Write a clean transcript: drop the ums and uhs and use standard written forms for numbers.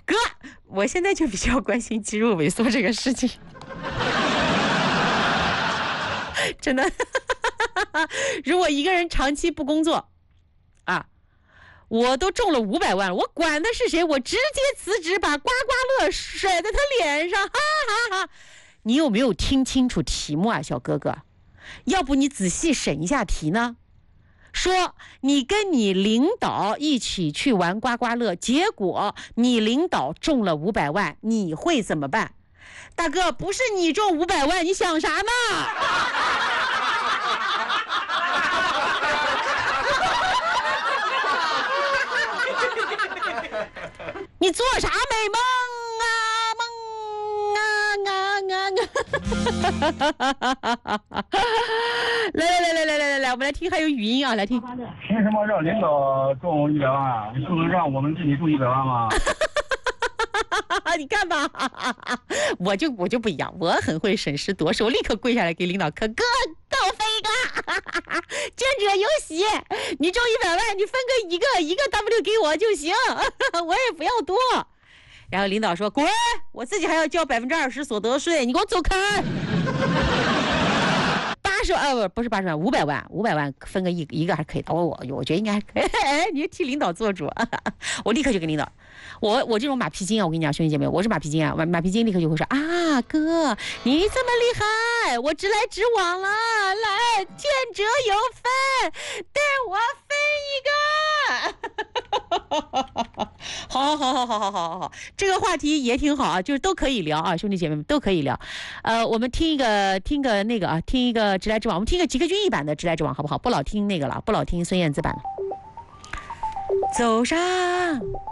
哥，我现在就比较关心肌肉萎缩这个事情，真的。如果一个人长期不工作啊，我都中了500万了，我管的是谁？我直接辞职，把刮刮乐甩在他脸上，哈哈哈！你有没有听清楚题目啊，小哥哥？要不你仔细审一下题呢？说你跟你领导一起去玩刮刮乐，结果你领导中了500万，你会怎么办？大哥，不是你中500万，你想啥呢？你做啥美梦啊？来，我们来听，还有语音啊，来听。 凭什么让领导中100万？你不能让我们自己中100万吗？ 你看吧，我就不一样，我很会审时度势，我立刻跪下来给领导磕，哥，倒飞哥，见者有喜，你中100万，你分个一个 W 给我就行，我也不要多。然后领导说滚，我自己还要交20%所得税，你给我走开。不是80万，500万分个一个还可以的，我觉得应该还可以。哎，你替领导做主，我立刻就跟领导，我这种马屁精啊，我跟你讲，兄弟姐妹，我是马屁精啊，马屁精立刻就会说啊，哥，你这么厉害，我直来直往了，来，见者有份，带我分一个。好，这个话题也挺好啊，就是都可以聊啊，兄弟姐妹们都可以聊。我们听一个那个啊，听一个直来直往，我们听个吉克隽逸版的直来直往好不好？不老听那个了，不老听孙燕姿版的。走上